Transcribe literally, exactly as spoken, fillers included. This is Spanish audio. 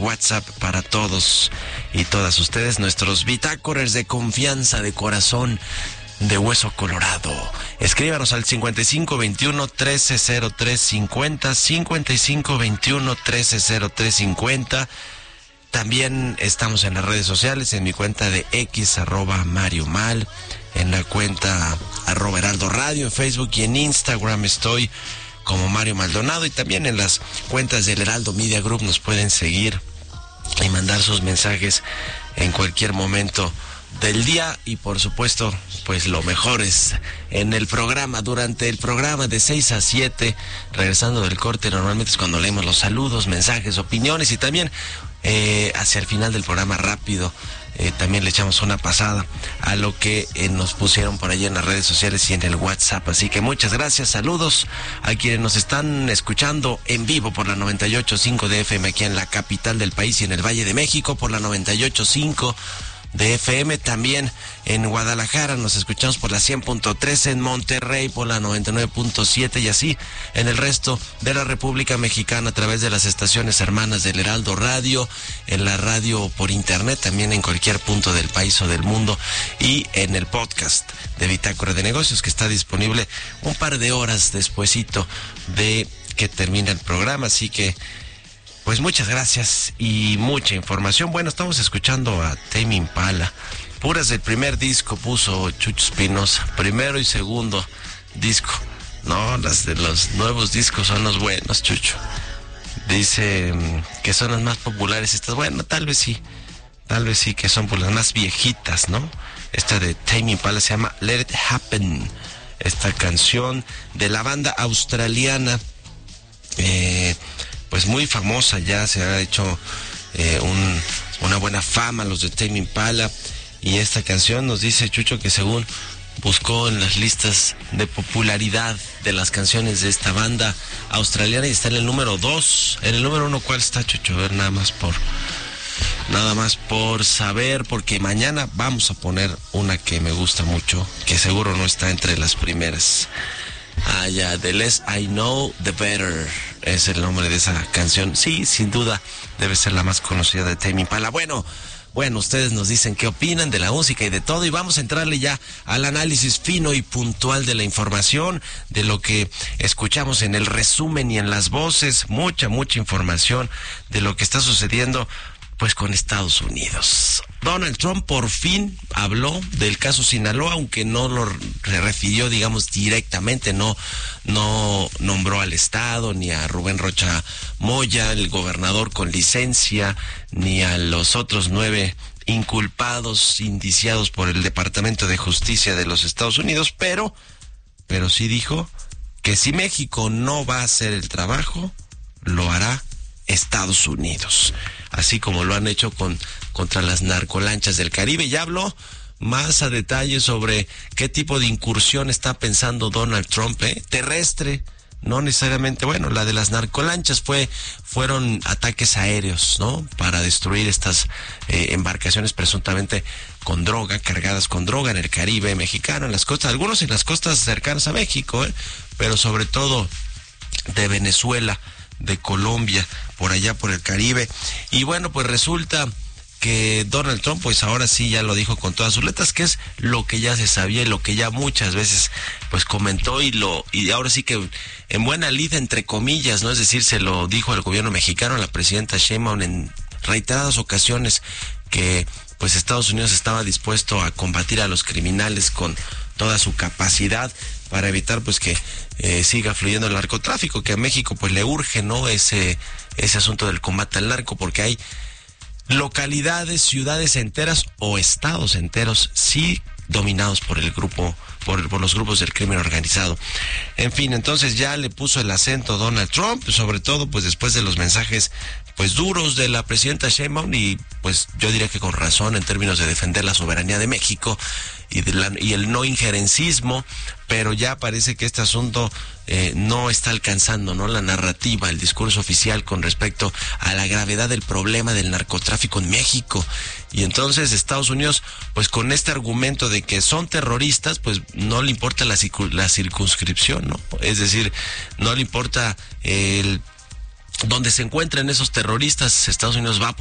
WhatsApp para todos y todas ustedes, nuestros bitácorers de confianza, de corazón, de hueso colorado. Escríbanos al cincuenta y cinco veintiuno trece cero tres cincuenta, cincuenta y cinco veintiuno trece cero tres cincuenta. También estamos en las redes sociales, en mi cuenta de X, arroba Mario Mal, en la cuenta arroba Heraldo Radio, en Facebook y en Instagram estoy como Mario Maldonado, y también en las cuentas del Heraldo Media Group nos pueden seguir y mandar sus mensajes en cualquier momento del día. Y por supuesto, pues lo mejor es en el programa, durante el programa de seis a siete, regresando del corte, normalmente es cuando leemos los saludos, mensajes, opiniones, y también eh, hacia el final del programa rápido eh, también le echamos una pasada a lo que eh, nos pusieron por allá en las redes sociales y en el WhatsApp. Así que muchas gracias, saludos a quienes nos están escuchando en vivo por la noventa y ocho punto cinco de F M aquí en la capital del país y en el Valle de México por la noventa y ocho punto cinco de F M, también en Guadalajara nos escuchamos por la cien punto tres, en Monterrey por la noventa y nueve punto siete, y así en el resto de la República Mexicana a través de las estaciones hermanas del Heraldo Radio, en la radio por internet, también en cualquier punto del país o del mundo, y en el podcast de Bitácora de Negocios, que está disponible un par de horas despuesito de que termina el programa. Así que pues muchas gracias y mucha información. Bueno, estamos escuchando a Tame Impala. Puras del primer disco puso Chucho Espinosa. Primero y segundo disco. No, las de los nuevos discos son los buenos, Chucho. Dice que son las más populares estas. Bueno, tal vez sí. Tal vez sí que son por las más viejitas, ¿no? Esta de Tame Impala se llama Let It Happen. Esta canción de la banda australiana, eh... pues muy famosa, ya se ha hecho eh, un, una buena fama los de Tame Impala, y esta canción nos dice Chucho que según buscó en las listas de popularidad de las canciones de esta banda australiana y está en el número dos. En el número uno, ¿cuál está, Chucho? A ver, nada más por nada más por saber, porque mañana vamos a poner una que me gusta mucho, que seguro no está entre las primeras. Ah, ya, The Less I Know, The Better es el nombre de esa canción. Sí, sin duda, debe ser la más conocida de Tame Impala. Bueno, bueno, ustedes nos dicen qué opinan de la música y de todo, y vamos a entrarle ya al análisis fino y puntual de la información, de lo que escuchamos en el resumen y en las voces. Mucha, mucha información de lo que está sucediendo pues con Estados Unidos. Donald Trump por fin habló del caso Sinaloa, aunque no lo refirió, digamos, directamente, no, no nombró al Estado, ni a Rubén Rocha Moya, el gobernador con licencia, ni a los otros nueve inculpados, indiciados por el Departamento de Justicia de los Estados Unidos, pero, pero sí dijo que si México no va a hacer el trabajo, lo hará Estados Unidos, así como lo han hecho con contra las narcolanchas del Caribe. Ya habló más a detalle sobre qué tipo de incursión está pensando Donald Trump, ¿eh? Terrestre, no necesariamente. Bueno, la de las narcolanchas fue fueron ataques aéreos, ¿no? Para destruir estas eh, embarcaciones presuntamente con droga, cargadas con droga en el Caribe mexicano, en las costas, algunos en las costas cercanas a México, ¿eh? Pero sobre todo de Venezuela, de Colombia, por allá por el Caribe. Y bueno, pues resulta que Donald Trump, pues ahora sí ya lo dijo con todas sus letras, que es lo que ya se sabía y lo que ya muchas veces pues comentó, y lo y ahora sí que en buena lid, entre comillas, ¿no? Es decir, se lo dijo al gobierno mexicano, a la presidenta Sheinbaum, en reiteradas ocasiones, que pues Estados Unidos estaba dispuesto a combatir a los criminales con toda su capacidad para evitar pues que eh, siga fluyendo el narcotráfico, que a México pues le urge, ¿no? Ese, ese asunto del combate al narco, porque hay localidades, ciudades enteras o estados enteros sí dominados por el grupo, por, por los grupos del crimen organizado. En fin, entonces ya le puso el acento Donald Trump, sobre todo pues después de los mensajes pues duros de la presidenta Sheinbaum, y pues yo diría que con razón en términos de defender la soberanía de México y, de la, y el no injerencismo, pero ya parece que este asunto eh, no está alcanzando, ¿no?, la narrativa, el discurso oficial con respecto a la gravedad del problema del narcotráfico en México. Y entonces Estados Unidos, pues con este argumento de que son terroristas, pues no le importa la, la circunscripción, ¿no? Es decir, no le importa el donde se encuentren esos terroristas, Estados Unidos va a